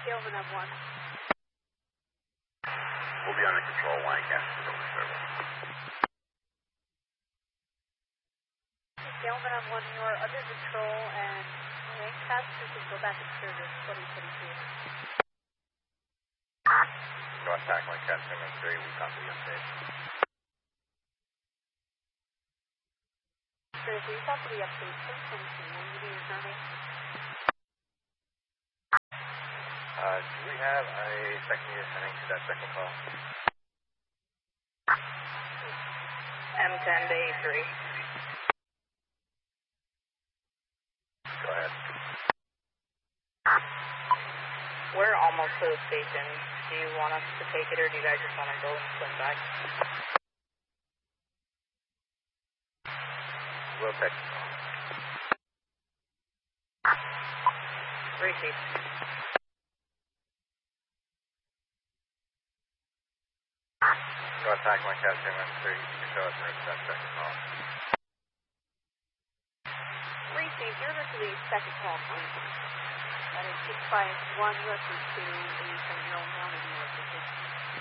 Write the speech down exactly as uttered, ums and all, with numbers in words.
Gilman M one. We'll be under control, Lancaster, over service. Gilman M one, you are under control, and Lancaster can go back in service twenty twenty-two. North Tac, Lancaster, M three, we copy the update. Sir, we copy the update twenty twenty-two. Will you be returning? Uh, do we have a second unit sending to that second call? M ten to A three. Go ahead. We're almost to the station. Do you want us to take it, or do you guys just want to go and swim back? We'll take the call. Receive. North Tac, Lancaster, M three, you can show us the that second call. Receive. You're to the second call, please. That is six five one, U S two, eight seven zero one, and U S two.